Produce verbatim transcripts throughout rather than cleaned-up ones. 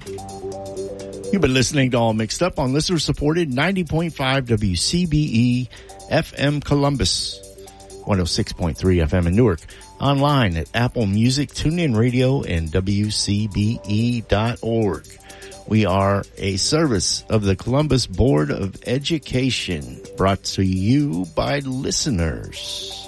You've been listening to All Mixed Up on listener-supported ninety point five W C B E F M Columbus, one oh six point three F M in Newark, online at Apple Music, TuneIn Radio, and W C B E dot org. We are a service of the Columbus Board of Education, brought to you by listeners.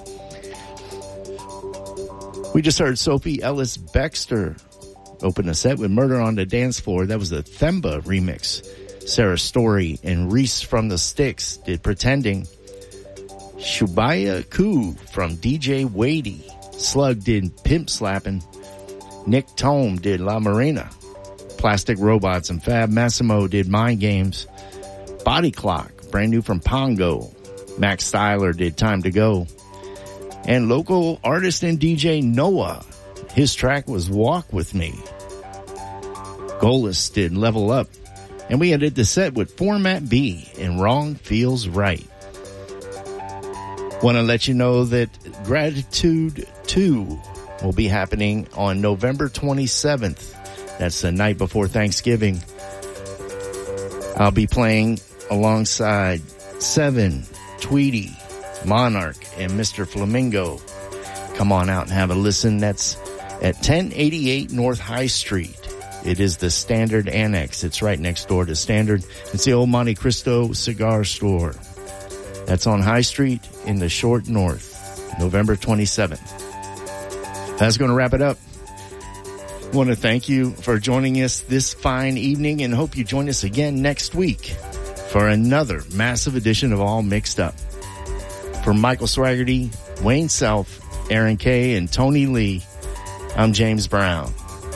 We just heard Sophie Ellis Bextor open a set with Murder on the Dance Floor. That was the Themba remix. Sarah Story and Reese from the Sticks did Pretending. Shubaya Koo from D J Wadey. Slug did Pimp Slappin'. Nick Tome did La Morena. Plastic Robots and Fab Massimo did Mind Games. Body Clock, brand new from Pongo. Max Styler did Time to Go. And local artist and D J Noah, his track was Walk With Me. Golis did Level Up. And we ended the set with Format B and Wrong Feels Right. Want to let you know that Gratitude two will be happening on November twenty-seventh. That's the night before Thanksgiving. I'll be playing alongside Seven, Tweety, Monarch, and Mister Flamingo. Come on out and have a listen. That's at ten eighty-eight North High Street. It is the Standard Annex. It's right next door to Standard. It's the old Monte Cristo cigar store. That's on High Street in the Short North, November twenty-seventh. That's going to wrap it up. I want to thank you for joining us this fine evening and hope you join us again next week for another massive edition of All Mixed Up. For Michael Swaggerty, Wayne Self, Aaron Kay, and Tony Lee, I'm James Brown.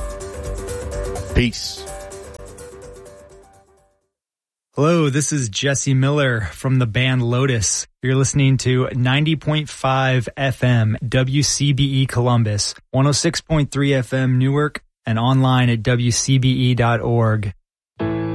Peace. Hello, this is Jesse Miller from the band Lotus. You're listening to ninety point five F M W C B E Columbus, one oh six point three F M Newark, and online at W C B E dot org.